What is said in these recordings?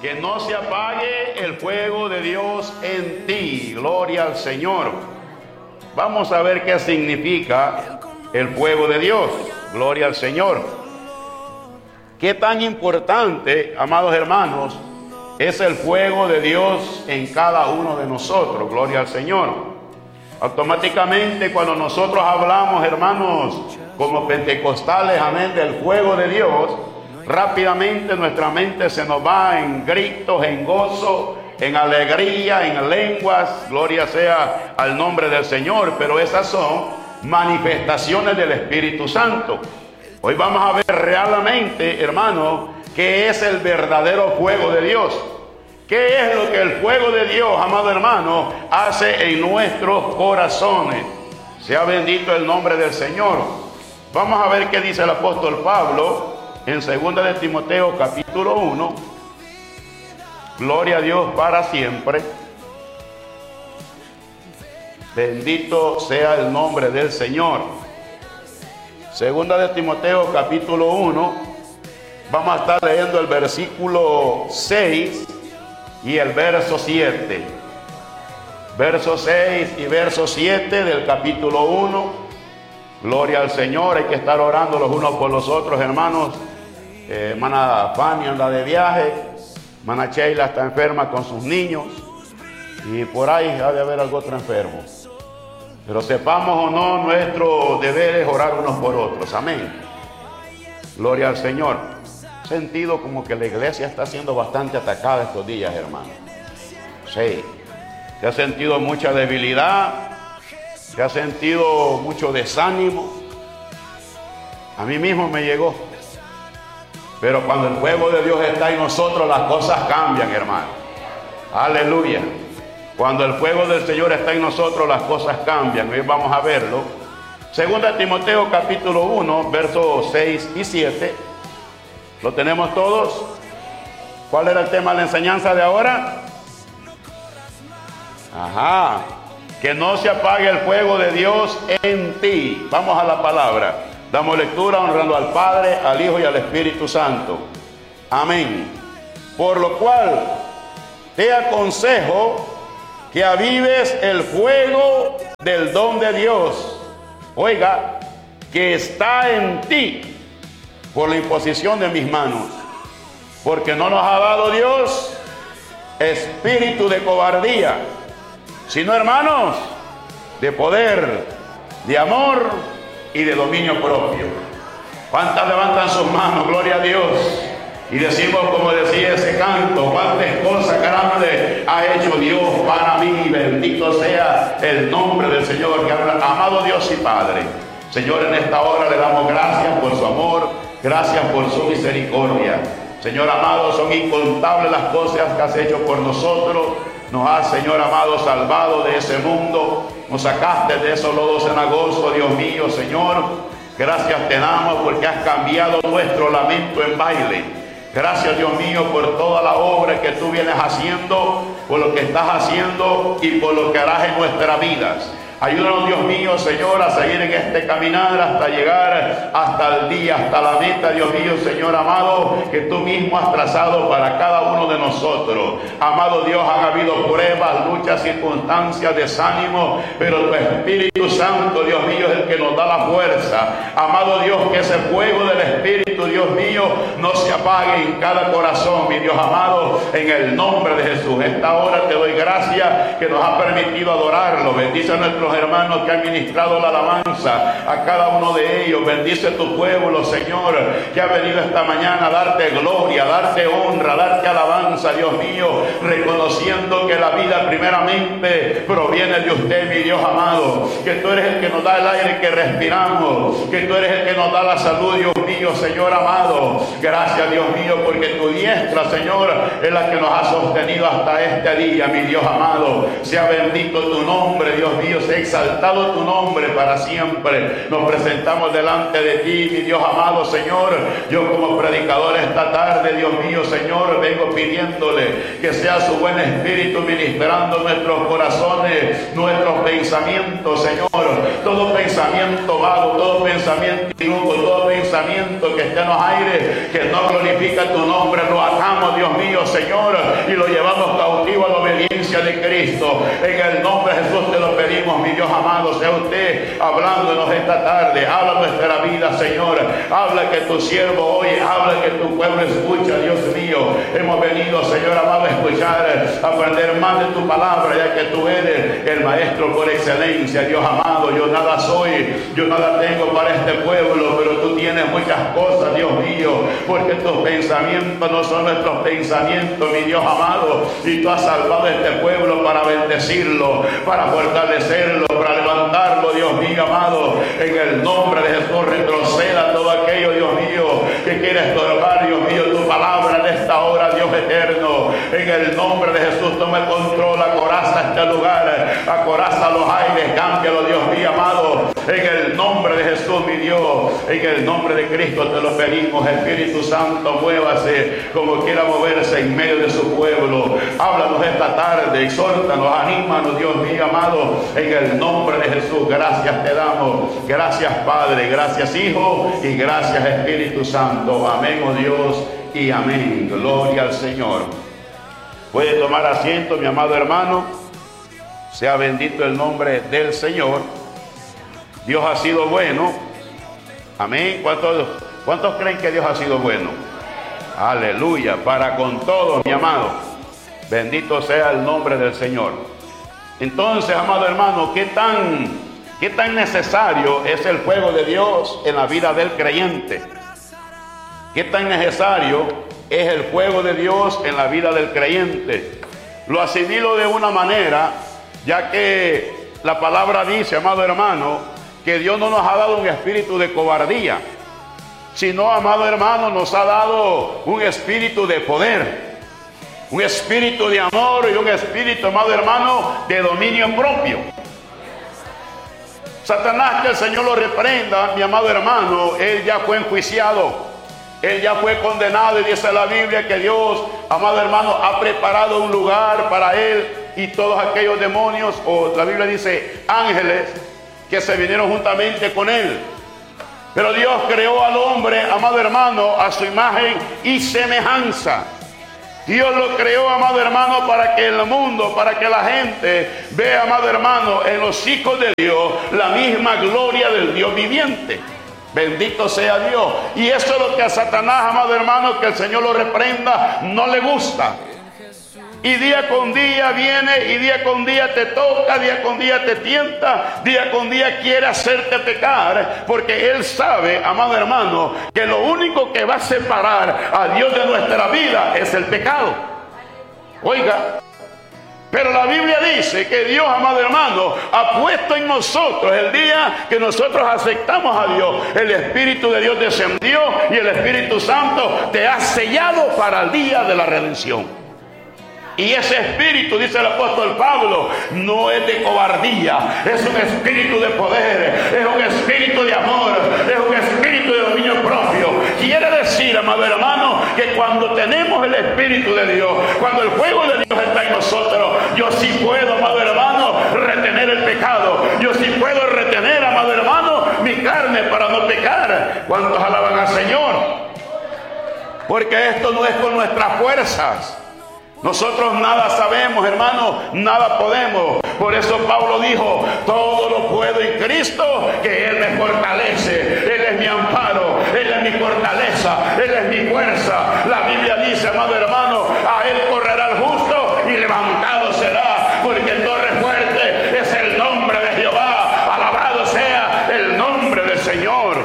Que no se apague el fuego de Dios en ti. Gloria al Señor. Vamos a ver qué significa el fuego de Dios. Gloria al Señor. Qué tan importante, amados hermanos, es el fuego de Dios en cada uno de nosotros. Gloria al Señor. Automáticamente cuando nosotros hablamos, hermanos, como pentecostales, amén, del fuego de Dios, rápidamente nuestra mente se nos va en gritos, en gozo, en alegría, en lenguas. Gloria sea al nombre del Señor. Pero esas son manifestaciones del Espíritu Santo. Hoy vamos a ver realmente, hermano, qué es el verdadero fuego de Dios. ¿Qué es lo que el fuego de Dios, amado hermano, hace en nuestros corazones? Sea bendito el nombre del Señor. Vamos a ver qué dice el apóstol Pablo en 2 de Timoteo capítulo 1. Gloria a Dios para siempre. Bendito sea el nombre del Señor. 2 de Timoteo capítulo 1. Vamos a estar leyendo el versículo 6 y el verso 7. Verso 6 y verso 7 del capítulo 1. Gloria al Señor. Hay que estar orando los unos por los otros, hermanos. Hermana Fanny anda de viaje. Hermana Sheila está enferma con sus niños. Y por ahí ha de haber algún otro enfermo. Pero sepamos o no, nuestro deber es orar unos por otros. Amén. Gloria al Señor. He sentido como que la iglesia está siendo bastante atacada estos días, hermano. Sí. Se ha sentido mucha debilidad. Se ha sentido mucho desánimo. A mí mismo me llegó. Pero cuando el fuego de Dios está en nosotros, las cosas cambian, hermano. Aleluya. Cuando el fuego del Señor está en nosotros, las cosas cambian. Hoy vamos a verlo. 2 Timoteo capítulo 1, versos 6 y 7. ¿Lo tenemos todos? ¿Cuál era el tema de la enseñanza de ahora? Ajá. Que no se apague el fuego de Dios en ti. Vamos a la palabra. Damos lectura honrando al Padre, al Hijo y al Espíritu Santo. Amén. Por lo cual te aconsejo que avives el fuego del don de Dios. Oiga, que está en ti por la imposición de mis manos. Porque no nos ha dado Dios espíritu de cobardía, sino, hermanos, de poder, de amor y de dominio propio. ¿Cuántas levantan sus manos? Gloria a Dios. Y decimos, como decía ese canto, cuántas cosas grandes ha hecho Dios para mí. Bendito sea el nombre del Señor. Amado Dios y Padre, Señor, en esta hora le damos gracias por su amor, gracias por su misericordia. Señor amado, son incontables las cosas que has hecho por nosotros. Nos has, Señor amado, salvado de ese mundo. Nos sacaste de esos lodos cenagosos, Dios mío, Señor. Gracias te damos porque has cambiado nuestro lamento en baile. Gracias, Dios mío, por toda la obra que tú vienes haciendo, por lo que estás haciendo y por lo que harás en nuestras vidas. Ayúdanos, Dios mío, Señor, a seguir en este caminar hasta llegar hasta el día, hasta la meta, Dios mío, Señor amado, que tú mismo has trazado para cada uno de nosotros. Amado Dios, han habido pruebas, luchas, circunstancias, desánimo, pero tu Espíritu Santo, Dios mío, es el que nos da la fuerza. Amado Dios, que ese fuego del Espíritu, Dios mío, no se apague en cada corazón, mi Dios amado, en el nombre de Jesús. Esta hora te doy gracias que nos ha permitido adorarlo. Bendice a nuestros hermanos que han ministrado la alabanza, a cada uno de ellos. Bendice tu pueblo, Señor, que ha venido esta mañana a darte gloria, a darte honra, a darte alabanza, Dios mío, reconociendo que la vida primeramente proviene de usted, mi Dios amado, que tú eres el que nos da el aire que respiramos, que tú eres el que nos da la salud, Dios mío, Señor amado. Gracias, Dios mío, porque tu diestra, Señor, es la que nos ha sostenido hasta este día, mi Dios amado. Sea bendito tu nombre, Dios mío, sea sea exaltado tu nombre para siempre. Nos presentamos delante de ti, mi Dios amado Señor. Yo como predicador esta tarde, Dios mío, Señor, vengo pidiéndole que sea su buen espíritu ministrando nuestros corazones, nuestros pensamientos, Señor. Todo pensamiento vago, todo pensamiento inocuo, todo pensamiento que esté en los aires, que no glorifica tu nombre, lo atamos, Dios mío, Señor, y lo llevamos cautivo a la obediencia de Cristo. En el nombre de Jesús te lo pedimos, mi Dios amado. Sea usted hablándonos esta tarde. Habla nuestra vida, Señor. Habla que tu siervo oye, habla que tu pueblo escucha, Dios mío. Hemos venido, Señor amado, a escuchar, a aprender más de tu palabra, ya que tú eres el maestro por excelencia, Dios amado. Yo nada soy, yo nada tengo para este pueblo, pero tú tienes muchas cosas, Dios mío, porque tus pensamientos no son nuestros pensamientos, mi Dios amado, y tú has salvado a este pueblo para bendecirlo, para fortalecerlo, para levantarlo, Dios mío amado. En el nombre de Jesús retroceda todo aquello, Dios mío, que quiere estorbar, Dios mío, tu palabra en esta hora, Dios eterno. En el nombre de Jesús toma el control, acoraza este lugar, acoraza los aires, cámbialo, Dios mío amado. En el nombre de Jesús, mi Dios, en el nombre de Cristo te lo pedimos. Espíritu Santo, muévase como quiera moverse en medio de su pueblo. Háblanos esta tarde, exhórtanos, anímanos, Dios mío amado, en el nombre de Jesús. Gracias te damos, gracias Padre, gracias Hijo y gracias Espíritu Santo. Amén, oh Dios, y amén. Gloria al Señor. Puede tomar asiento, mi amado hermano. Sea bendito el nombre del Señor. Dios ha sido bueno. Amén. ¿Cuántos creen que Dios ha sido bueno? Aleluya. Para con todos, mi amado. Bendito sea el nombre del Señor. Entonces, amado hermano, ¿qué tan necesario es el fuego de Dios en la vida del creyente? ¿Qué tan necesario es el fuego de Dios en la vida del creyente? Lo asimilo de una manera, ya que la palabra dice, amado hermano, que Dios no nos ha dado un espíritu de cobardía, sino, amado hermano, nos ha dado un espíritu de poder, un espíritu de amor y un espíritu, amado hermano, de dominio propio. Satanás, que el Señor lo reprenda, mi amado hermano, él ya fue enjuiciado, él ya fue condenado, y dice la Biblia que Dios, amado hermano, ha preparado un lugar para él y todos aquellos demonios, o la Biblia dice ángeles, que se vinieron juntamente con él. Pero Dios creó al hombre, amado hermano, a su imagen y semejanza. Dios lo creó, amado hermano, para que el mundo, para que la gente vea, amado hermano, en los hijos de Dios la misma gloria del Dios viviente. Bendito sea Dios. Y eso es lo que a Satanás, amado hermano, que el Señor lo reprenda, no le gusta. Y día con día viene, y día con día te toca, día con día te tienta, día con día quiere hacerte pecar, porque Él sabe, amado hermano, que lo único que va a separar a Dios de nuestra vida es el pecado. Oiga, pero la Biblia dice que Dios, amado hermano, ha puesto en nosotros, el día que nosotros aceptamos a Dios, el Espíritu de Dios descendió y el Espíritu Santo te ha sellado para el día de la redención. Y ese espíritu, dice el apóstol Pablo, no es de cobardía, es un espíritu de poder, es un espíritu de amor, es un espíritu de dominio propio. Quiere decir, amado hermano, que cuando tenemos el Espíritu de Dios, cuando el fuego de Dios está en nosotros, yo sí puedo, amado hermano, retener el pecado. Yo sí puedo retener, amado hermano, mi carne para no pecar. ¿Cuántos alaban al Señor? Porque esto no es con nuestras fuerzas. Nosotros nada sabemos, hermano, nada podemos. Por eso Pablo dijo, todo lo puedo en Cristo, que Él me fortalece. Él es mi amparo, Él es mi fortaleza, Él es mi fuerza. La Biblia dice, amado hermano, a Él correrá el justo y levantado será, porque torre fuerte es el nombre de Jehová. Alabado sea el nombre del Señor.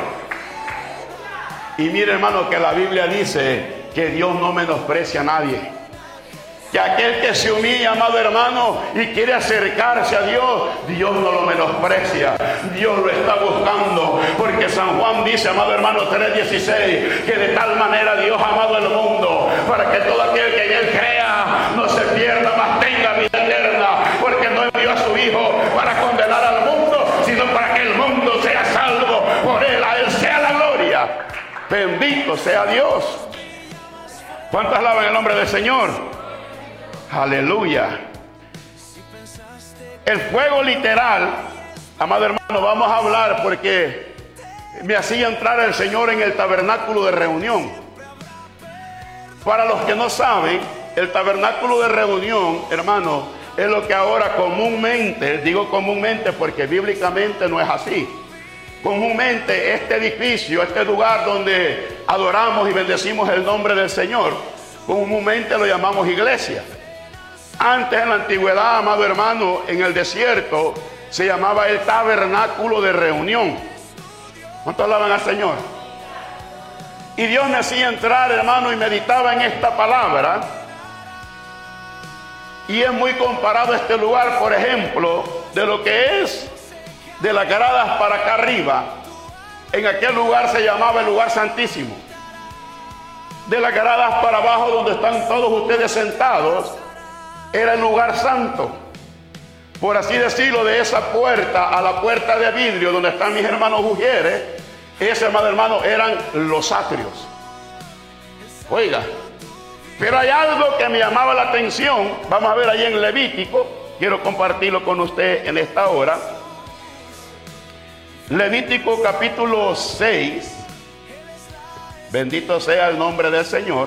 Y mire, hermano, que la Biblia dice que Dios no menosprecia a nadie. Que aquel que se humilla, amado hermano, y quiere acercarse a Dios, Dios no lo menosprecia, Dios lo está buscando, porque San Juan dice, amado hermano, 3:16, que de tal manera Dios ha amado el mundo, para que todo aquel que en Él crea no se pierda, mas tenga vida eterna, porque no envió a su Hijo para condenar al mundo, Bendito sea Dios. ¿Cuántos alaban el nombre del Señor? Aleluya. El fuego literal, amado hermano, vamos a hablar porque me hacía entrar el Señor en el tabernáculo de reunión. Para los que no saben, el tabernáculo de reunión, hermano, es lo que ahora comúnmente, digo comúnmente porque bíblicamente no es así. Comúnmente este edificio, este lugar donde adoramos y bendecimos el nombre del Señor, comúnmente lo llamamos iglesia. Antes, en la antigüedad, amado hermano, en el desierto se llamaba el tabernáculo de reunión. ¿Cuántos alaban al Señor? Y Dios me hacía entrar, hermano, y meditaba en esta palabra. Y es muy comparado este lugar, por ejemplo, de lo que es de las gradas para acá arriba. En aquel lugar se llamaba el lugar santísimo. De las gradas para abajo, donde están todos ustedes sentados, era el lugar santo. Por así decirlo, de esa puerta a la puerta de vidrio, donde están mis hermanos Ujieres, ese, amado hermano, eran los atrios. Oiga, pero hay algo que me llamaba la atención. Vamos a ver ahí en Levítico. Quiero compartirlo con usted en esta hora. Levítico capítulo 6. Bendito sea el nombre del Señor.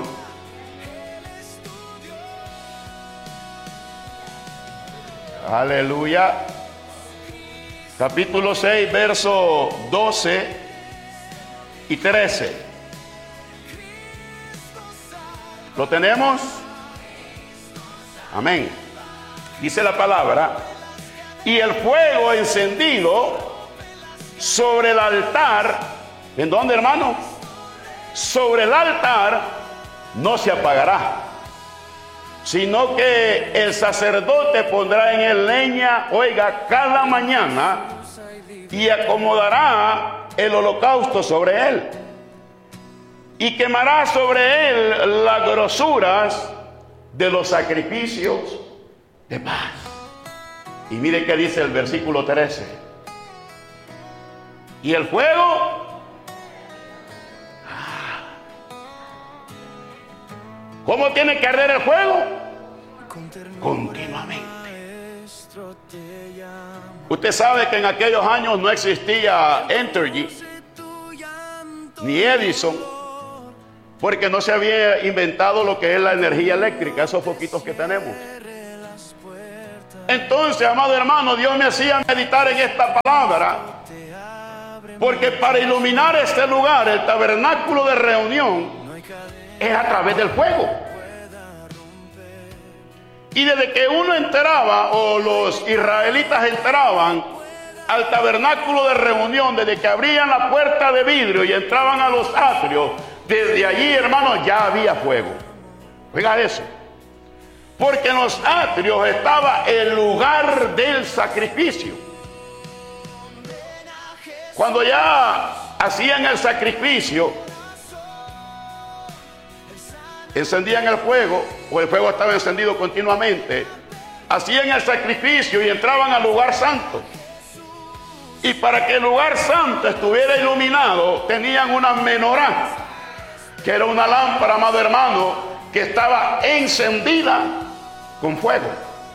Aleluya. Capítulo 6, verso 12 y 13. ¿Lo tenemos? Amén. Dice la palabra: y el fuego encendido sobre el altar, ¿en dónde, hermano? Sobre el altar no se apagará, sino que el sacerdote pondrá en él leña, oiga, cada mañana, y acomodará el holocausto sobre él, y quemará sobre él las grosuras de los sacrificios de paz. Y mire qué dice el versículo 13: y el fuego ¿cómo tiene que arder el fuego? Continuamente. Usted sabe que en aquellos años no existía Entergy ni Edison, porque no se había inventado lo que es la energía eléctrica, esos foquitos que tenemos. Entonces, amado hermano, Dios me hacía meditar en esta palabra, porque para iluminar este lugar, el tabernáculo de reunión, es a través del fuego. Y desde que uno entraba, o los israelitas entraban al tabernáculo de reunión, desde que abrían la puerta de vidrio y entraban a los atrios, desde allí, hermanos, ya había fuego. Oiga eso. Porque en los atrios estaba el lugar del sacrificio. Cuando ya hacían el sacrificio, encendían el fuego, o el fuego estaba encendido continuamente, hacían el sacrificio y entraban al lugar santo. Y para que el lugar santo estuviera iluminado, tenían una menorá, que era una lámpara, amado hermano, que estaba encendida con fuego.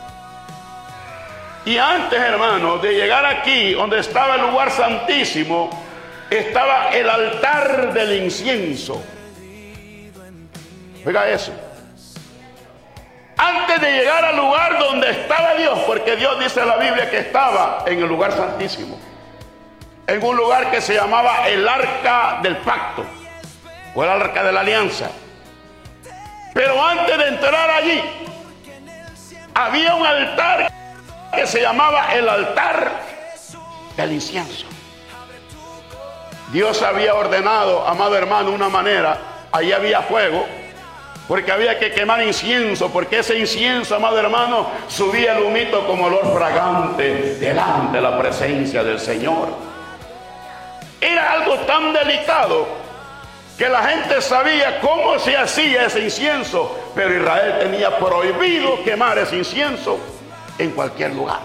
Y antes, hermano, de llegar aquí, donde estaba el lugar santísimo, estaba el altar del incienso. Oiga eso. Antes de llegar al lugar donde estaba Dios, porque Dios dice en la Biblia que estaba en el lugar santísimo, en un lugar que se llamaba el arca del pacto, o el arca de la alianza. Pero antes de entrar allí, había un altar que se llamaba el altar del incienso. Dios había ordenado, amado hermano, una manera. Allí había fuego, porque había que quemar incienso, porque ese incienso, amado hermano, subía el humito como olor fragante delante de la presencia del Señor. Era algo tan delicado que la gente sabía cómo se hacía ese incienso, pero Israel tenía prohibido quemar ese incienso en cualquier lugar,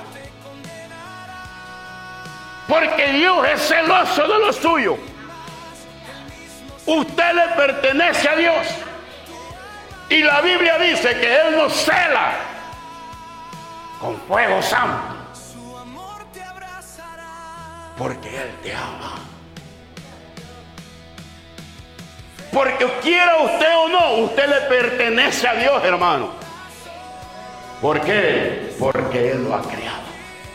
porque Dios es celoso de lo suyo. Usted le pertenece a Dios. Y la Biblia dice que Él nos cela con fuego santo. Porque Él te ama. Porque quiera usted o no, usted le pertenece a Dios, hermano. ¿Por qué? Porque Él lo ha creado.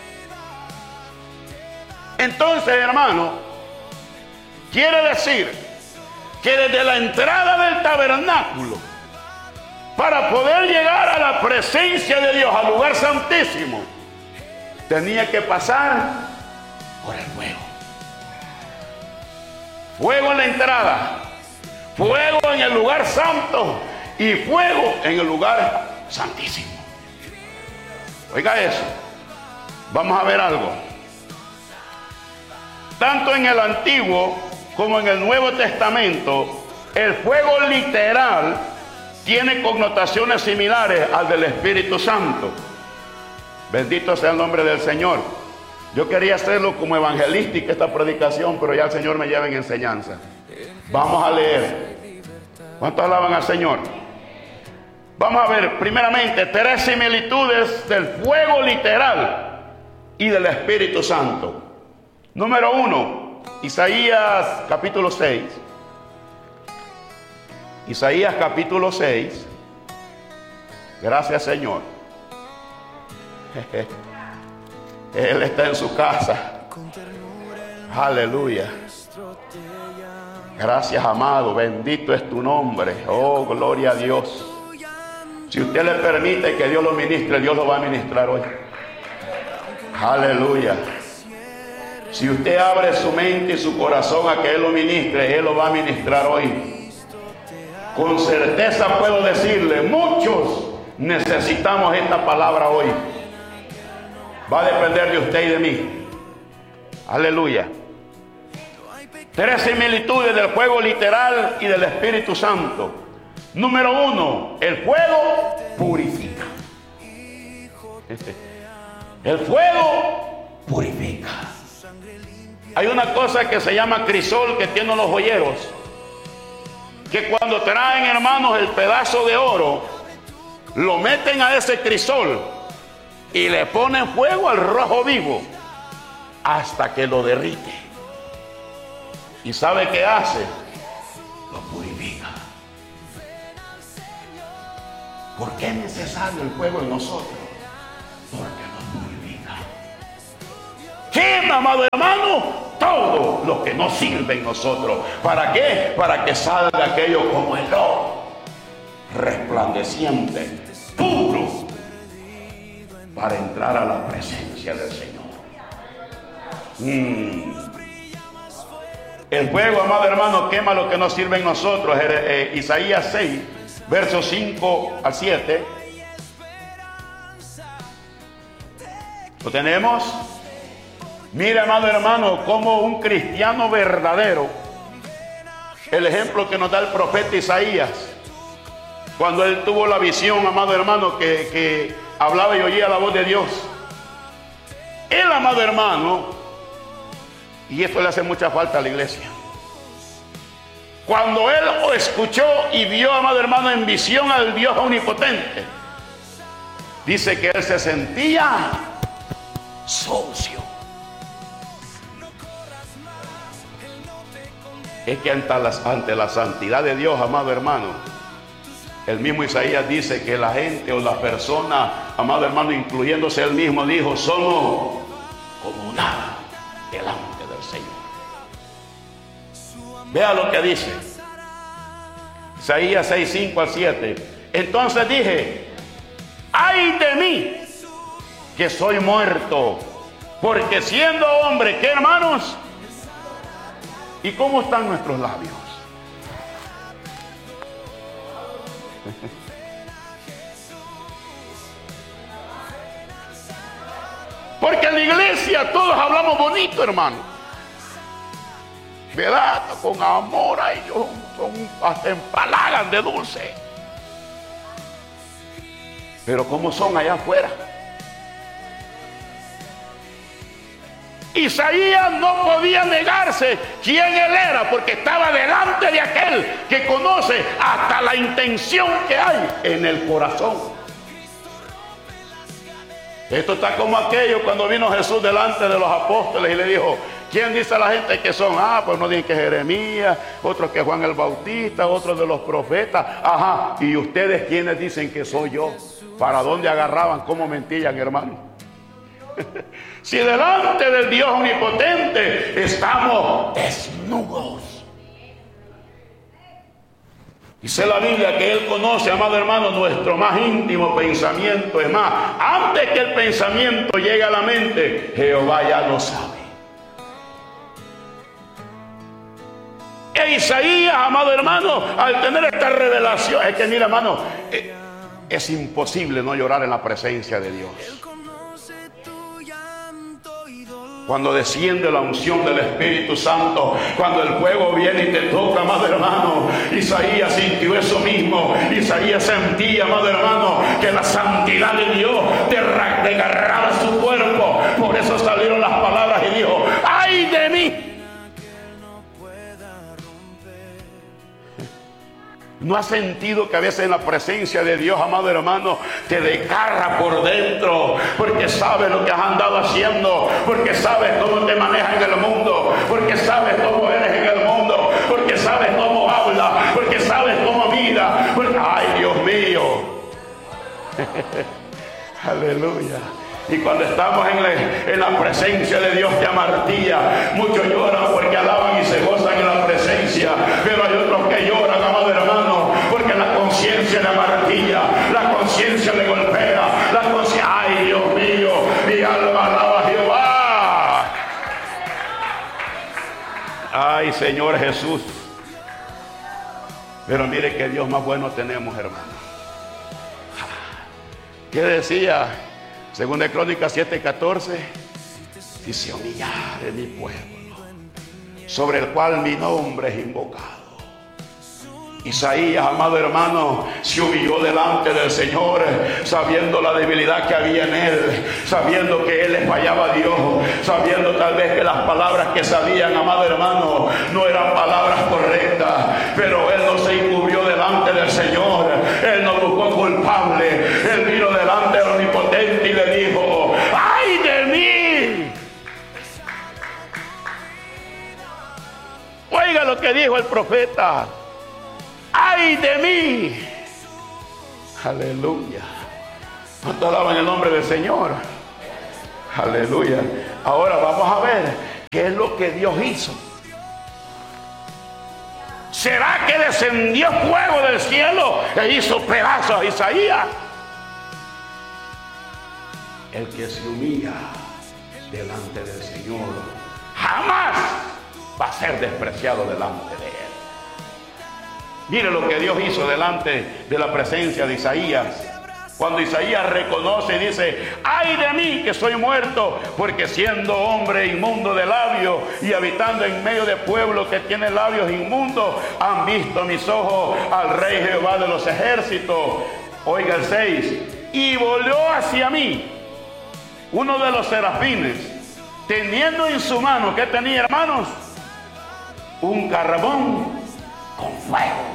Entonces, hermano, quiere decir que desde la entrada del tabernáculo, para poder llegar a la presencia de Dios, al lugar santísimo, tenía que pasar por el fuego. Fuego en la entrada, fuego en el lugar santo y fuego en el lugar santísimo. Oiga eso, vamos a ver algo. Tanto en el Antiguo como en el Nuevo Testamento, el fuego literal tiene connotaciones similares al del Espíritu Santo. Bendito sea el nombre del Señor. Yo quería hacerlo como evangelística esta predicación, pero ya el Señor me lleva en enseñanza. Vamos a leer. ¿Cuántos alaban al Señor? Vamos a ver primeramente 3 similitudes del fuego literal y del Espíritu Santo. Número 1, Isaías capítulo 6. Isaías capítulo 6. Gracias, Señor. Él está en su casa. Aleluya. Gracias, amado. Bendito es tu nombre. Oh, gloria a Dios. Si usted le permite que Dios lo ministre, Dios lo va a ministrar hoy. Aleluya. Si usted abre su mente y su corazón a que Él lo ministre, Él lo va a ministrar hoy. Con certeza puedo decirle, muchos necesitamos esta palabra hoy. Va a depender de usted y de mí. Aleluya. 3 similitudes del fuego literal y del Espíritu Santo. Número 1, el fuego purifica. El fuego purifica. Hay una cosa que se llama crisol que tienen los joyeros, que cuando traen, hermanos, el pedazo de oro, lo meten a ese crisol y le ponen fuego al rojo vivo hasta que lo derrite. ¿Y sabe qué hace? Lo purifica. ¿Por qué es necesario el fuego en nosotros? Porque nos purifica. Quema, amado hermano, todo lo que no sirve en nosotros. ¿Para qué? Para que salga aquello como el oro, resplandeciente, puro, para entrar a la presencia del Señor. El fuego, amado hermano, quema lo que no sirve en nosotros. Isaías 6, versos 5 al 7. ¿Lo tenemos? Mira, amado hermano, como un cristiano verdadero, el ejemplo que nos da el profeta Isaías, cuando él tuvo la visión, amado hermano, que hablaba y oía la voz de Dios. Él, amado hermano, y esto le hace mucha falta a la iglesia, cuando él escuchó y vio, amado hermano, en visión al Dios omnipotente, dice que él se sentía sucio. Es que ante la santidad de Dios, amado hermano, el mismo Isaías dice que la gente o la persona, amado hermano, incluyéndose él mismo, dijo, somos como nada delante del Señor. Vea lo que dice Isaías 6, 5 al 7. Entonces dije, ay de mí, que soy muerto, porque siendo hombre, ¿qué, hermanos? ¿Y cómo están nuestros labios? Porque en la iglesia todos hablamos bonito, hermano. ¿Verdad? Con amor, a ellos hasta empalagan de dulce. Pero ¿cómo son allá afuera? Isaías no podía negarse quién él era, porque estaba delante de aquel que conoce hasta la intención que hay en el corazón. Esto está como aquello cuando vino Jesús delante de los apóstoles y le dijo: ¿quién dice a la gente que son? Pues uno dice que Jeremías, otros que Juan el Bautista, otros de los profetas. Ajá, ¿y ustedes quiénes dicen que soy yo? ¿Para dónde agarraban? ¿Cómo mentían, hermano? Si delante del Dios omnipotente estamos desnudos. Dice la Biblia que Él conoce, amado hermano, nuestro más íntimo pensamiento. Es más, antes que el pensamiento llegue a la mente, Jehová ya lo sabe. E Isaías, amado hermano, al tener esta revelación, es que mira, hermano, es imposible no llorar en la presencia de Dios. Cuando desciende la unción del Espíritu Santo, cuando el fuego viene y te toca, amado hermano, Isaías sintió eso mismo. Isaías sentía, amado hermano, que la santidad de Dios desgarraba su cuerpo. Por eso salieron las palabras y dijo: ¡ay de mí! ¿No has sentido que a veces en la presencia de Dios, amado hermano, te desgarra por dentro? Porque sabes lo que has andado haciendo, porque sabes cómo te manejas en el mundo, porque sabes cómo eres en el mundo, porque sabes cómo hablas, porque sabes cómo miras. ¡Ay, Dios mío! Aleluya. Y cuando estamos en la presencia de Dios, te amartilla. Muchos lloran porque alaban y se gozan en la presencia, pero hay otros que lloran, amado hermano, porque la conciencia le amartilla, la conciencia le golpea, la conciencia. ¡Ay, Dios mío! Mi alma alaba a Jehová. ¡Ay, Señor Jesús! Pero mire qué Dios más bueno tenemos, hermano. ¿Qué decía? Según de Crónicas 7:14, si se humillare mi pueblo, sobre el cual mi nombre es invocado. Isaías, amado hermano, se humilló delante del Señor, sabiendo la debilidad que había en él, sabiendo que él le fallaba a Dios, sabiendo tal vez que las palabras que salían, amado hermano, no eran palabras correctas, pero él no se encubrió delante del Señor, él no buscó culpable, él vino delante del Omnipotente y le dijo: ¡ay de mí! Oiga lo que dijo el profeta: ¡ay de mí! Aleluya. ¿Cuánto alaban el nombre del Señor? Aleluya. Ahora vamos a ver qué es lo que Dios hizo. ¿Será que descendió fuego del cielo e hizo pedazos a Isaías? El que se humilla delante del Señor jamás va a ser despreciado delante de él. Mire lo que Dios hizo delante de la presencia de Isaías. Cuando Isaías reconoce y dice: ¡ay de mí que soy muerto! Porque siendo hombre inmundo de labios y habitando en medio de pueblo que tiene labios inmundos, han visto mis ojos al Rey Jehová de los ejércitos. Oiga el 6. Y volvió hacia mí uno de los serafines, teniendo en su mano, ¿qué tenía, hermanos? Un carbón con fuego.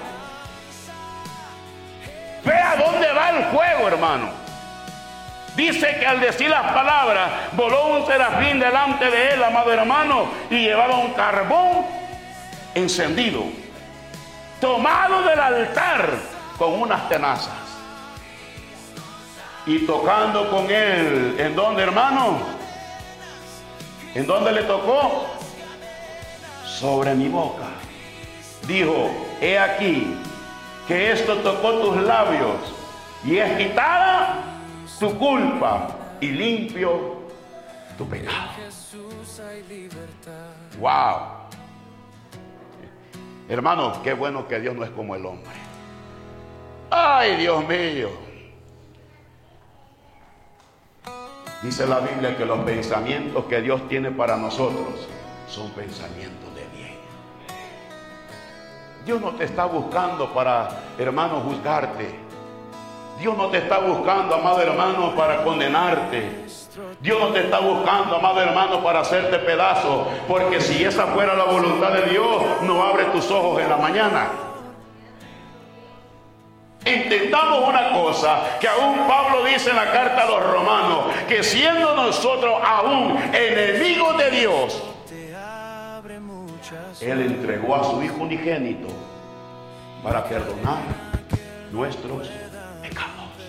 Vea dónde va el fuego, hermano. Dice que al decir las palabras, voló un serafín delante de él, amado hermano, y llevaba un carbón encendido, tomado del altar con unas tenazas. Y tocando con él, ¿en dónde, hermano? ¿En dónde le tocó? Sobre mi boca. Dijo: he aquí que esto tocó tus labios y es quitada tu culpa y limpio tu pecado. Wow. Hermano, qué bueno que Dios no es como el hombre. Ay, Dios mío. Dice la Biblia que los pensamientos que Dios tiene para nosotros son pensamientos de bien. Dios no te está buscando para, hermano, juzgarte. Dios no te está buscando, amado hermano, para condenarte. Dios no te está buscando, amado hermano, para hacerte pedazo, porque si esa fuera la voluntad de Dios, no abre tus ojos en la mañana. Intentamos una cosa que aún Pablo dice en la carta a los romanos, que siendo nosotros aún enemigos de Dios, Él entregó a su Hijo unigénito para perdonar nuestros pecados.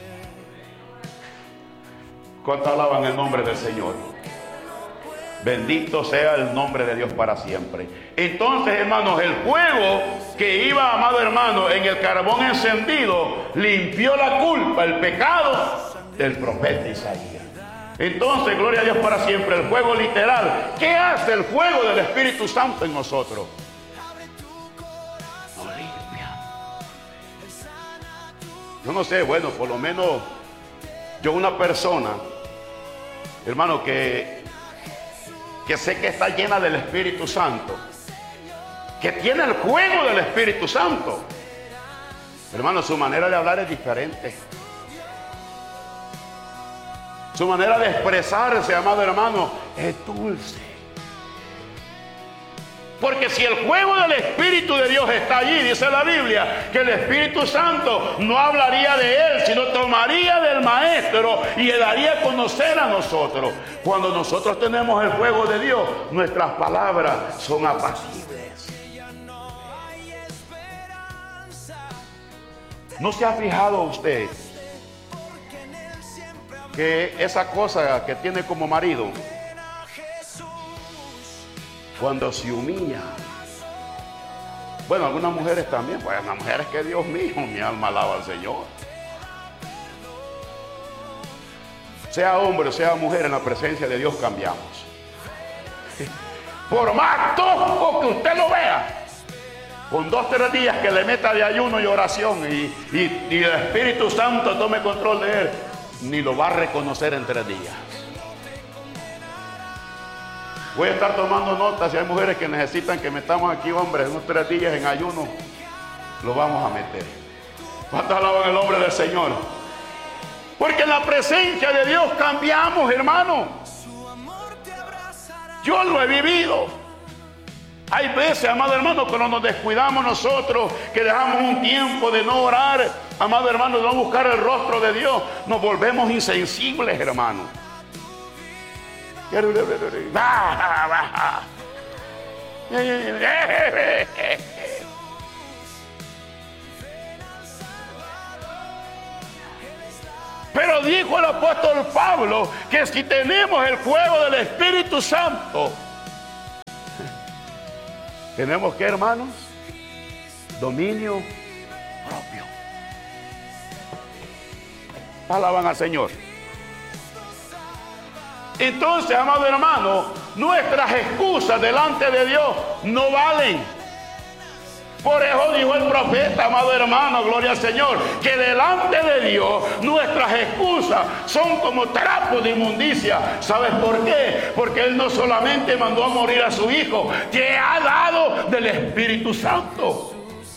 ¿Cuánto alaban el nombre del Señor? Bendito sea el nombre de Dios para siempre. Entonces, hermanos, el fuego que iba, amado hermano, en el carbón encendido, limpió la culpa, el pecado del profeta Isaías. Entonces, gloria a Dios para siempre, el fuego literal. ¿Qué hace el fuego del Espíritu Santo en nosotros? Nos limpia. Yo no sé, bueno, por lo menos yo una persona, hermano, que sé que está llena del Espíritu Santo, que tiene el fuego del Espíritu Santo, hermano, su manera de hablar es diferente. Su manera de expresarse, amado hermano, es dulce. Porque si el fuego del Espíritu de Dios está allí, dice la Biblia, que el Espíritu Santo no hablaría de Él, sino tomaría del Maestro y le daría a conocer a nosotros. Cuando nosotros tenemos el fuego de Dios, nuestras palabras son apacibles. ¿No se ha fijado usted que esa cosa que tiene como marido, cuando se humilla, bueno, algunas mujeres también, pues las mujeres que Dios mío, mi alma alaba al Señor, sea hombre o sea mujer, en la presencia de Dios cambiamos? Por más tosco que usted lo vea, con 2 o 3 días que le meta de ayuno y oración y el Espíritu Santo tome control de él, ni lo va a reconocer en 3 días. Voy a estar tomando notas. Si hay mujeres que necesitan que metamos aquí, hombres, unos 3 días en ayuno, lo vamos a meter. ¿Cuántos alaban el nombre del Señor? Porque en la presencia de Dios cambiamos, hermano. Yo lo he vivido. Hay veces, amado hermano, cuando nos descuidamos nosotros, que dejamos un tiempo de no orar, amado hermano, de no buscar el rostro de Dios, nos volvemos insensibles, hermano. Pero dijo el apóstol Pablo que si tenemos el fuego del Espíritu Santo, tenemos que, hermanos, dominio propio. Alaban al Señor. Entonces, amado hermano, nuestras excusas delante de Dios no valen. Por eso dijo el profeta, amado hermano, gloria al Señor, que delante de Dios nuestras excusas son como trapos de inmundicia. ¿Sabes por qué? Porque Él no solamente mandó a morir a su Hijo, que ha dado del Espíritu Santo.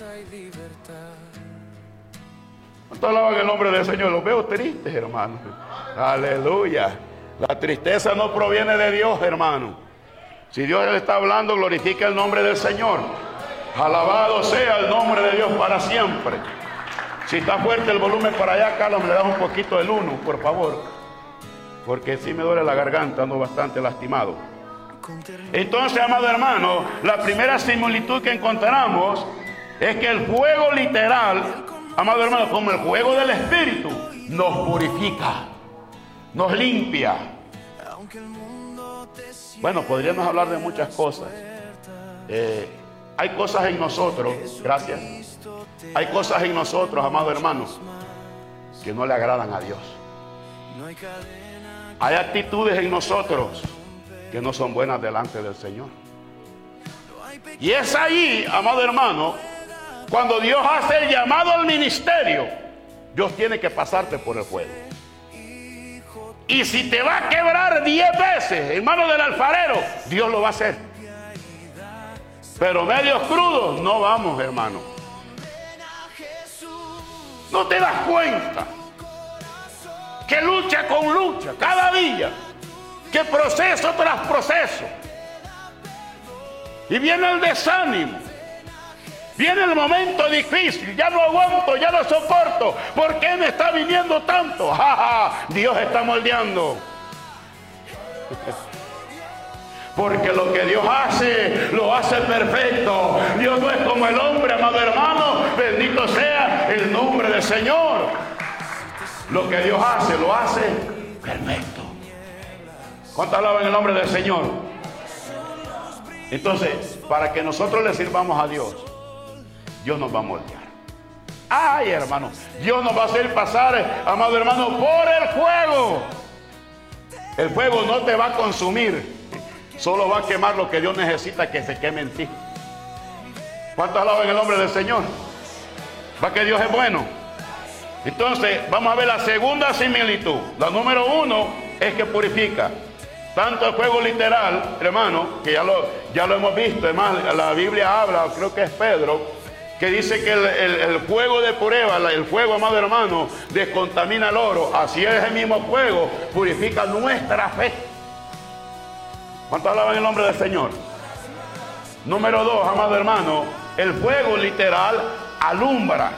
¿Cuánto alaban el nombre del Señor? Los veo tristes, hermano. Aleluya. La tristeza no proviene de Dios, hermano. Si Dios le está hablando, glorifica el nombre del Señor. Alabado sea el nombre de Dios para siempre. Si está fuerte el volumen para allá, Carlos, me le das un poquito del 1, por favor. Porque sí me duele la garganta, ando bastante lastimado. Entonces, amado hermano, la primera similitud que encontramos es que el fuego literal, amado hermano, como el fuego del Espíritu, nos purifica, nos limpia. Bueno, podríamos hablar de muchas cosas. Hay cosas en nosotros, gracias. Hay cosas en nosotros, amados hermanos, que no le agradan a Dios. Hay actitudes en nosotros que no son buenas delante del Señor. Y es ahí, amado hermano, cuando Dios hace el llamado al ministerio, Dios tiene que pasarte por el fuego. Y si te va a quebrar 10 veces, hermano del alfarero, Dios lo va a hacer. Pero medios crudos no vamos, hermano. No te das cuenta que lucha con lucha cada día que proceso tras proceso. Y viene el desánimo. Viene el momento difícil, ya no aguanto, ya no soporto. ¿Por qué me está viniendo tanto? ¡Ja, ja! Dios está moldeando. Porque lo que Dios hace, lo hace perfecto. Dios no es como el hombre, amado hermano. Bendito sea el nombre del Señor. Lo que Dios hace, lo hace perfecto. ¿Cuántos alaban el nombre del Señor? Entonces, para que nosotros le sirvamos a Dios, Dios nos va a moldear. Ay, hermano, Dios nos va a hacer pasar, amado hermano, por el fuego. El fuego no te va a consumir, solo va a quemar lo que Dios necesita que se queme en ti. ¿Cuántos alaban el nombre del Señor? ¿Va que Dios es bueno? Entonces, vamos a ver la segunda similitud. La número 1 es que purifica. Tanto el fuego literal, hermano, que ya lo hemos visto. Además, la Biblia habla, creo que es Pedro, que dice que el fuego de prueba, el fuego, amado hermano, descontamina el oro. Así es, el mismo fuego purifica nuestra fe. ¿Cuántos alaban el nombre del Señor? Número 2, amado hermano, el fuego literal alumbra.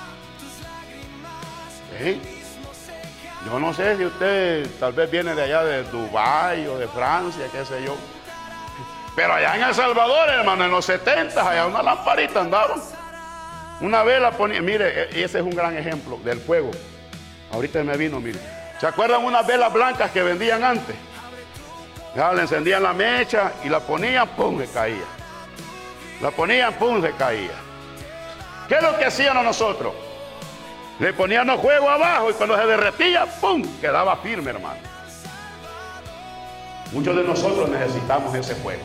¿Sí? Yo no sé si usted tal vez viene de allá de Dubái o de Francia, qué sé yo. Pero allá en El Salvador, hermano, en los 70, allá una lamparita andaban. Una vela ponía, mire, ese es un gran ejemplo del fuego. Ahorita me vino, mire. ¿Se acuerdan unas velas blancas que vendían antes? Ya le encendían la mecha y la ponían, pum, se caía. La ponían, pum, se caía. ¿Qué es lo que hacían nosotros? Le poníamos fuego abajo y cuando se derretía, pum, quedaba firme, hermano. Muchos de nosotros necesitamos ese fuego.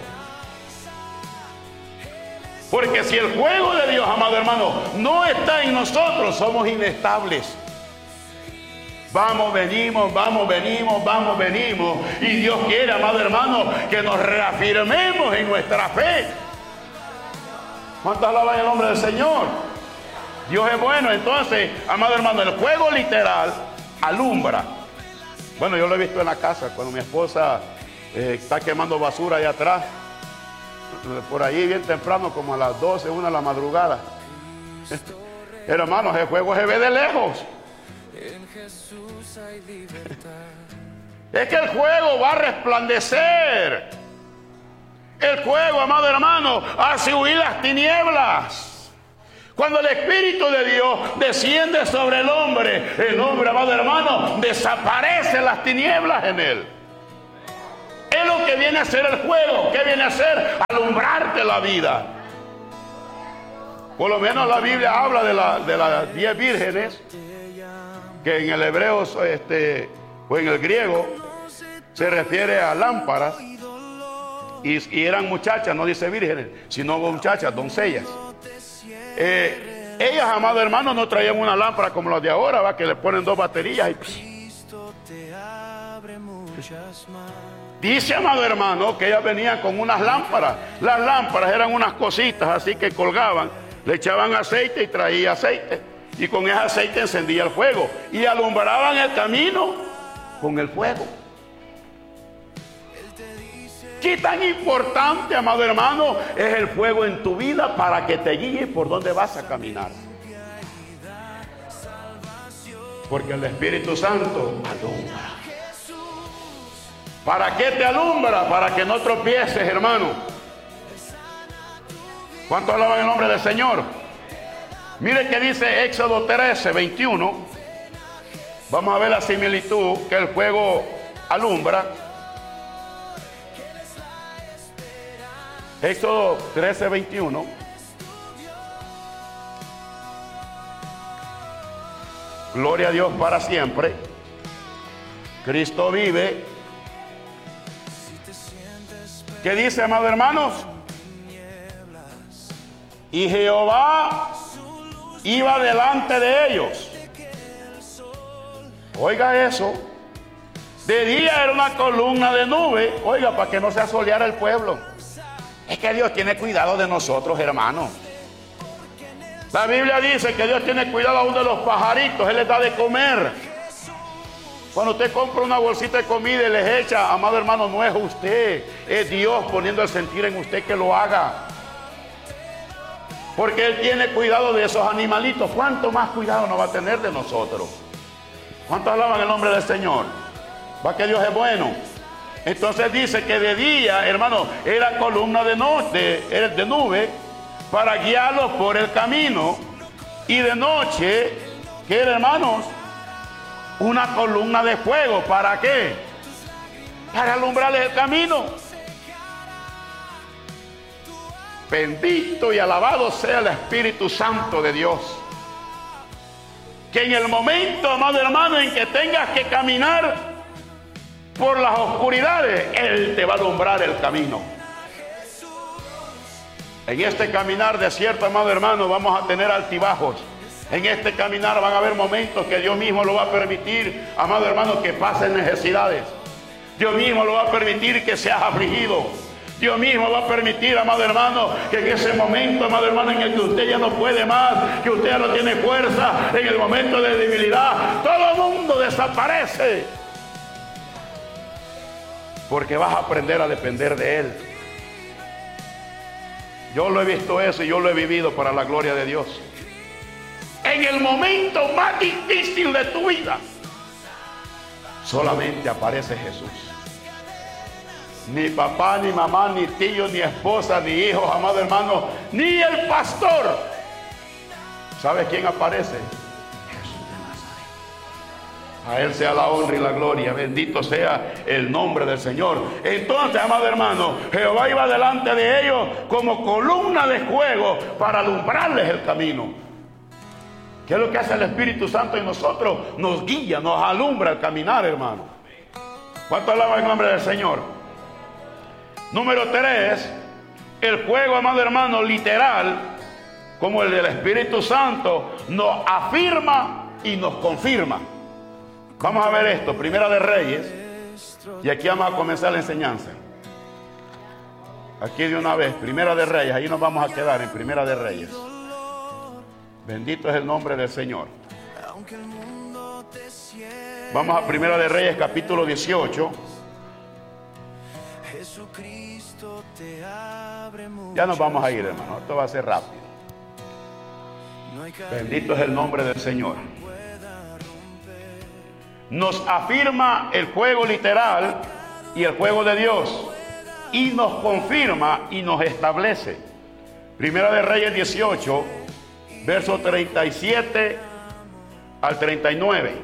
Porque si el fuego de Dios, amado hermano, no está en nosotros, somos inestables. Vamos, venimos, vamos, venimos, vamos, venimos. Y Dios quiere, amado hermano, que nos reafirmemos en nuestra fe. ¿Cuántos alaban el nombre del Señor? Dios es bueno. Entonces, amado hermano, el fuego literal alumbra. Bueno, yo lo he visto en la casa cuando mi esposa está quemando basura allá atrás. Por ahí bien temprano, como a las 12, 1 de la madrugada. Hermanos, el fuego se ve de lejos. Es que el fuego va a resplandecer. El fuego, amado hermano, hace huir las tinieblas. Cuando el Espíritu de Dios desciende sobre el hombre, amado hermano, desaparecen las tinieblas en él. Es lo que viene a hacer el fuego. ¿Qué viene a hacer? Alumbrarte la vida. Por lo menos la Biblia habla de las 10 vírgenes, que en el hebreo o en el griego se refiere a lámparas, y eran muchachas, no dice vírgenes, sino muchachas, doncellas. Ellas, amado hermano, no traían una lámpara como las de ahora, ¿va? Que le ponen 2 baterías y... Dice, amado hermano, que ellas venían con unas lámparas. Las lámparas eran unas cositas así que colgaban, le echaban aceite y traía aceite, y con ese aceite encendía el fuego y alumbraban el camino con el fuego. ¿Qué tan importante, amado hermano, es el fuego en tu vida para que te guíe por donde vas a caminar? Porque el Espíritu Santo alumbra. ¿Para qué te alumbra? Para que no tropieces, hermano. ¿Cuántos alaban el nombre del Señor? Mire que dice Éxodo 13, 21. Vamos a ver la similitud que el fuego alumbra. Éxodo 13, 21. Gloria a Dios para siempre. Cristo vive. ¿Qué dice, amados hermanos? Y Jehová iba delante de ellos. Oiga eso. De día era una columna de nube. Oiga, para que no se asoleara el pueblo. Es que Dios tiene cuidado de nosotros, hermanos. La Biblia dice que Dios tiene cuidado aún de los pajaritos. Él les da de comer. Cuando usted compra una bolsita de comida y les echa, amado hermano, no es usted, es Dios poniendo el sentir en usted que lo haga. Porque Él tiene cuidado de esos animalitos. ¿Cuánto más cuidado nos va a tener de nosotros? ¿Cuántos alaban el nombre del Señor? ¿Va que Dios es bueno? Entonces dice que de día, hermano, era columna de nube para guiarlos por el camino. Y de noche, ¿qué era, hermanos? Una columna de fuego. ¿Para qué? Para alumbrarles el camino. Bendito y alabado sea el Espíritu Santo de Dios. Que en el momento, amado hermano, en que tengas que caminar por las oscuridades, Él te va a alumbrar el camino. En este caminar de cierto, amado hermano, vamos a tener altibajos. En este caminar van a haber momentos que Dios mismo lo va a permitir, amado hermano, que pasen necesidades. Dios mismo lo va a permitir que seas afligido. Dios mismo va a permitir, amado hermano, que en ese momento, amado hermano, en el que usted ya no puede más, que usted ya no tiene fuerza, en el momento de debilidad, todo el mundo desaparece. Porque vas a aprender a depender de Él. Yo lo he visto eso y yo lo he vivido para la gloria de Dios. En el momento más difícil de tu vida, solamente aparece Jesús. Ni papá, ni mamá, ni tío, ni esposa, ni hijos, amado hermano, ni el pastor. ¿Sabes quién aparece? Jesús de Nazaret. A Él sea la honra y la gloria. Bendito sea el nombre del Señor. Entonces, amado hermano, Jehová iba delante de ellos como columna de fuego para alumbrarles el camino. ¿Qué es lo que hace el Espíritu Santo en nosotros? Nos guía, nos alumbra el caminar, hermano. ¿Cuánto alaban el nombre del Señor? Número 3, el fuego, amado hermano, literal, como el del Espíritu Santo, nos afirma y nos confirma. Vamos a ver esto, Primera de Reyes, y aquí vamos a comenzar la enseñanza. Aquí de una vez, Primera de Reyes, ahí nos vamos a quedar en Primera de Reyes. Bendito es el nombre del Señor. Vamos a Primera de Reyes, capítulo 18. Ya nos vamos a ir, hermano. Esto va a ser rápido. Bendito es el nombre del Señor. Nos afirma el fuego literal y el fuego de Dios. Y nos confirma y nos establece. Primera de Reyes 18. Verso 37 al 39.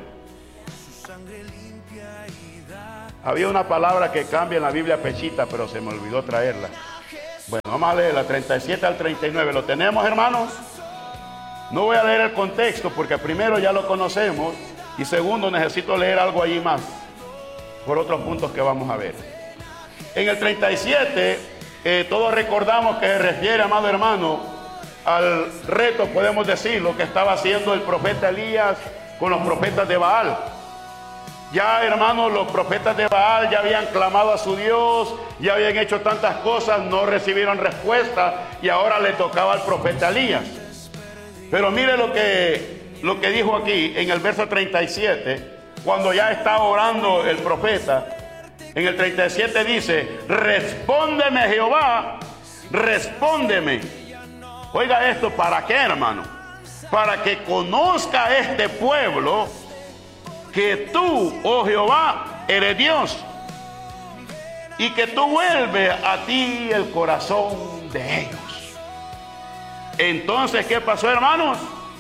Había una palabra que cambia en la Biblia pechita, pero se me olvidó traerla. Bueno, vamos a leer la 37 al 39. ¿Lo tenemos, hermanos? No voy a leer el contexto porque primero ya lo conocemos y segundo necesito leer algo allí más por otros puntos que vamos a ver. En el 37 todos recordamos que se refiere, amado hermano, al reto, podemos decir, lo que estaba haciendo el profeta Elías con los profetas de Baal. Ya, hermanos, los profetas de Baal ya habían clamado a su Dios, ya habían hecho tantas cosas, no recibieron respuesta y ahora le tocaba al profeta Elías. Pero mire lo que dijo aquí en el verso 37, cuando ya está orando el profeta. En el 37 dice: respóndeme, Jehová, respóndeme. Oiga esto, ¿para qué, hermano? Para que conozca este pueblo que tú, oh Jehová, eres Dios, y que tú vuelves a ti el corazón de ellos. Entonces, ¿qué pasó, hermanos?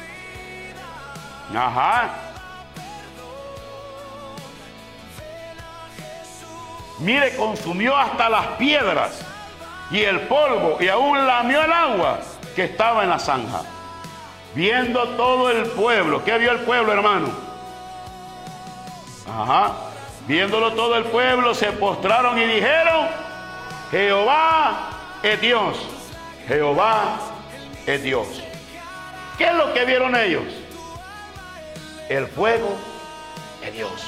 Mire, consumió hasta las piedras y el polvo, y aún lamió el agua que estaba en la zanja. Viendo todo el pueblo. ¿Qué vio el pueblo, hermano? Viéndolo todo el pueblo, se postraron y dijeron: Jehová es Dios. Jehová es Dios. ¿Qué es lo que vieron ellos? El fuego de Dios.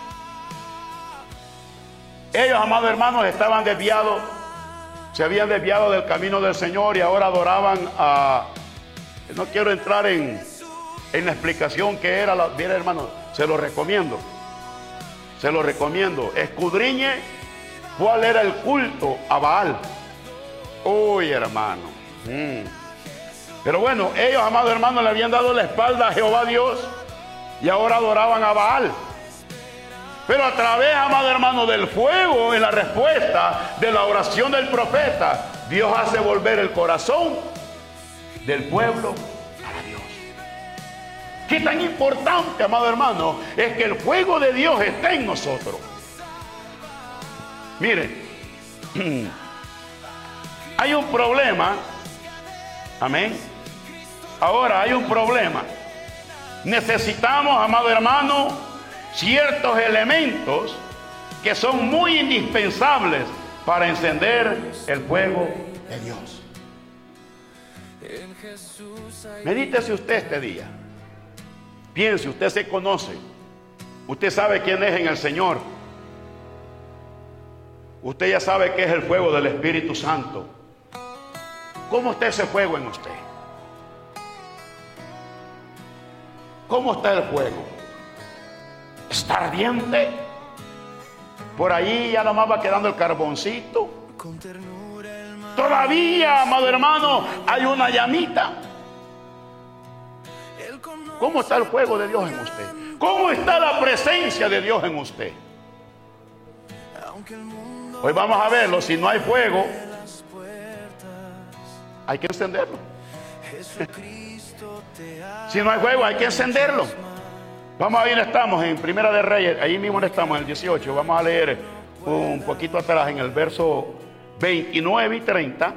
Ellos, amados hermanos, estaban desviados. Se habían desviado del camino del Señor y ahora adoraban a... No quiero entrar en la explicación que era. Mira, hermano, se lo recomiendo. Se lo recomiendo. Escudriñe cuál era el culto a Baal. Uy, hermano. Pero bueno, ellos, amados hermanos, le habían dado la espalda a Jehová Dios y ahora adoraban a Baal. Pero a través, amado hermano, del fuego, en la respuesta de la oración del profeta, Dios hace volver el corazón del pueblo para Dios. Qué tan importante, amado hermano, es que el fuego de Dios esté en nosotros. Mire, hay un problema. Amén. Ahora hay un problema. Necesitamos, amado hermano, ciertos elementos que son muy indispensables para encender el fuego de Dios. Medítese usted este día. Piense, usted se conoce. Usted sabe quién es en el Señor. Usted ya sabe qué es el fuego del Espíritu Santo. ¿Cómo está ese fuego en usted? ¿Cómo está el fuego? ¿Está ardiente? Por ahí ya nomás va quedando el carboncito. Todavía, amado hermano, hay una llamita. ¿Cómo está el fuego de Dios en usted? ¿Cómo está la presencia de Dios en usted? Hoy vamos a verlo. Si no hay fuego, hay que encenderlo. Si no hay fuego, hay que encenderlo. Vamos a ver, estamos en Primera de Reyes, ahí mismo estamos en el 18. Vamos a leer un poquito atrás en el verso 29 y 30.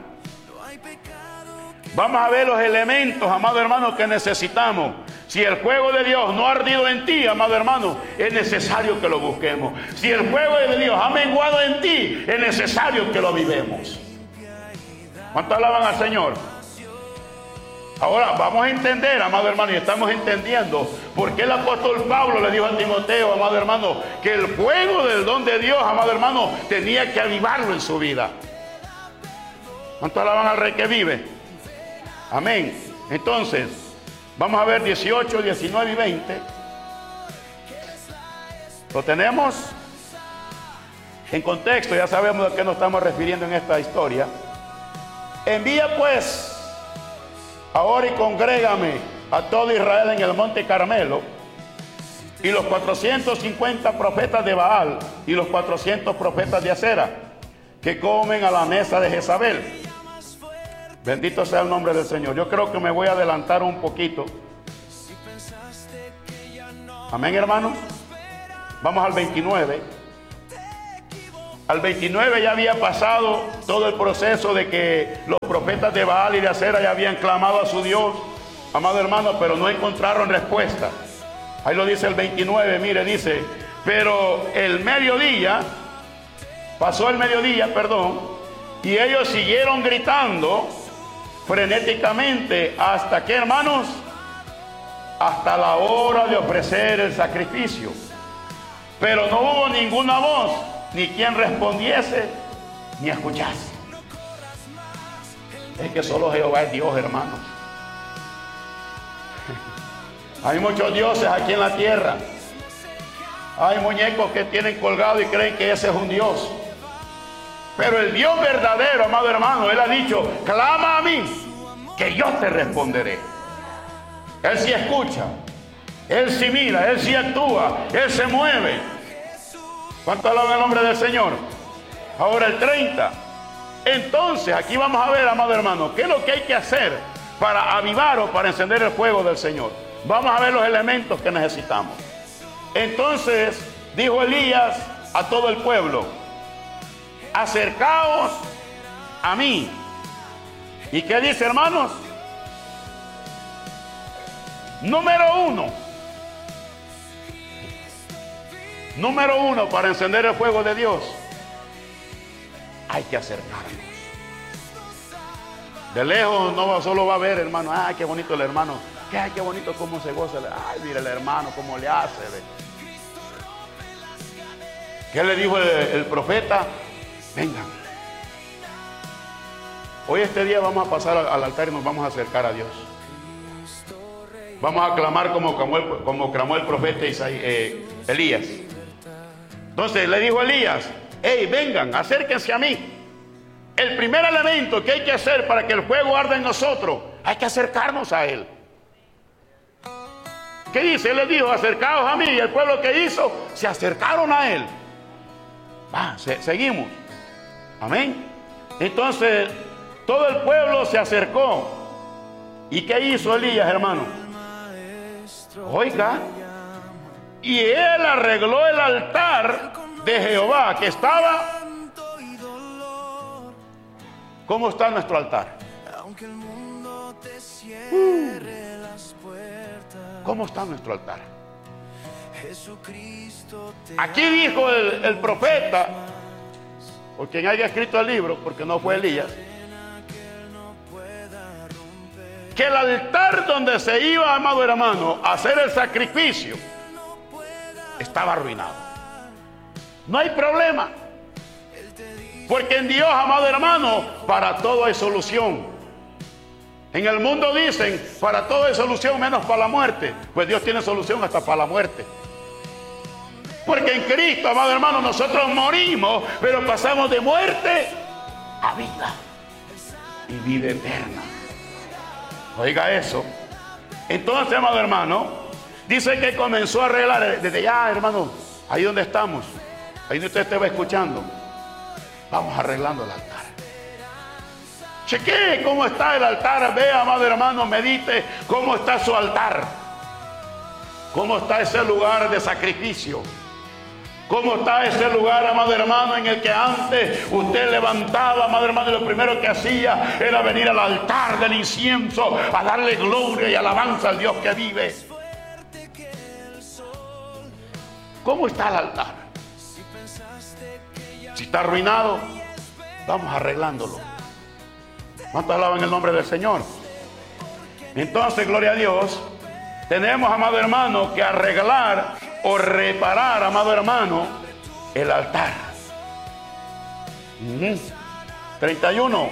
Vamos a ver los elementos, amado hermano, que necesitamos. Si el fuego de Dios no ha ardido en ti, amado hermano, es necesario que lo busquemos. Si el fuego de Dios ha menguado en ti, es necesario que lo vivemos. ¿Cuánto alaban al Señor? Ahora vamos a entender, amado hermano, y estamos entendiendo por qué el apóstol Pablo le dijo a Timoteo, amado hermano, que el fuego del don de Dios, amado hermano, tenía que avivarlo en su vida. ¿Cuánto alaban al Rey que vive? Amén. Entonces, vamos a ver 18, 19 y 20. Lo tenemos en contexto, ya sabemos a qué nos estamos refiriendo en esta historia. Envía pues ahora y congrégame a todo Israel en el monte Carmelo, y los 450 profetas de Baal y los 400 profetas de Acera, que comen a la mesa de Jezabel. Bendito sea el nombre del Señor. Yo creo que me voy a adelantar un poquito. Amén, hermanos. Vamos al 29. Al 29 ya había pasado todo el proceso de que los profetas de Baal y de Acera ya habían clamado a su Dios, amado hermano, pero no encontraron respuesta. Ahí lo dice el 29, mire, dice, pero el mediodía, pasó el mediodía, perdón, y ellos siguieron gritando frenéticamente hasta que, hermanos, hasta la hora de ofrecer el sacrificio. Pero no hubo ninguna voz, ni quien respondiese, ni escuchase. Es que solo Jehová es Dios, hermanos. Hay muchos dioses aquí en la tierra. Hay muñecos que tienen colgado y creen que ese es un Dios. Pero el Dios verdadero, amado hermano, Él ha dicho, clama a mí, que yo te responderé. Él sí escucha, Él sí mira, Él sí actúa, Él se mueve. ¿Cuánto alaban el nombre del Señor? Ahora el 30. Entonces, aquí vamos a ver, amado hermano, qué es lo que hay que hacer para avivar o para encender el fuego del Señor. Vamos a ver los elementos que necesitamos. Entonces, dijo Elías a todo el pueblo, acercaos a mí. ¿Y qué dice, hermanos? Número uno, para encender el fuego de Dios, hay que acercarnos. De lejos no solo va a ver, hermano, ay, qué bonito el hermano, ay, qué bonito cómo se goza, ay, mire el hermano cómo le hace. ¿Qué le dijo el profeta? Vengan. Hoy este día vamos a pasar al altar y nos vamos a acercar a Dios. Vamos a clamar como clamó el profeta Elías. Entonces le dijo Elías: hey, vengan, acérquense a mí. El primer elemento que hay que hacer para que el fuego arda en nosotros, hay que acercarnos a él. ¿Qué dice? Él les dijo: acercaos a mí. Y el pueblo, que hizo, se acercaron a él. Seguimos. Amén. Entonces todo el pueblo se acercó. ¿Y qué hizo Elías, hermano? Oiga, y él arregló el altar de Jehová que estaba. ¿Cómo está nuestro altar? ¿Cómo está nuestro altar? Aquí dijo el profeta, por quien haya escrito el libro, porque no fue Elías, que el altar donde se iba, amado hermano, a hacer el sacrificio estaba arruinado. No hay problema, porque en Dios, amado hermano, para todo hay solución. En el mundo dicen: para todo hay solución menos para la muerte. Pues Dios tiene solución hasta para la muerte. Porque en Cristo, amado hermano, nosotros morimos, pero pasamos de muerte a vida y vida eterna. Oiga eso. Entonces, amado hermano, dice que comenzó a arreglar desde ya, hermano, ahí donde estamos, ahí donde usted estaba escuchando. Vamos arreglando el altar. Chequee cómo está el altar. Vea, amado hermano, medite cómo está su altar. Cómo está ese lugar de sacrificio. Cómo está ese lugar, amado hermano, en el que antes usted levantaba, amado hermano, y lo primero que hacía era venir al altar del incienso a darle gloria y alabanza al Dios que vive. ¿Cómo está el altar? Si está arruinado, vamos arreglándolo. ¿Cuántos alaban el nombre del Señor? Entonces, gloria a Dios, tenemos, amado hermano, que arreglar o reparar, amado hermano, el altar. 31.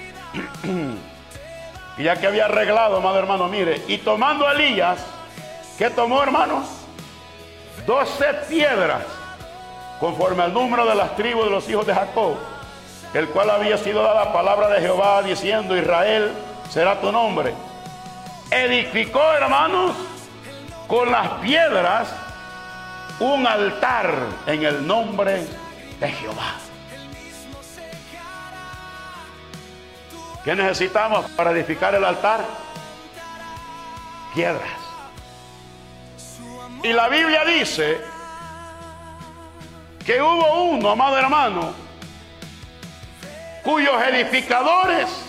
Y ya que había arreglado, amado hermano, mire, y tomando a Elías, ¿qué tomó, hermanos? 12 piedras, conforme al número de las tribus de los hijos de Jacob, el cual había sido dada palabra de Jehová, diciendo: Israel será tu nombre. Edificó, hermanos, con las piedras un altar en el nombre de Jehová. ¿Qué necesitamos para edificar el altar? Piedras. Y la Biblia dice que hubo uno, amado hermano, cuyos edificadores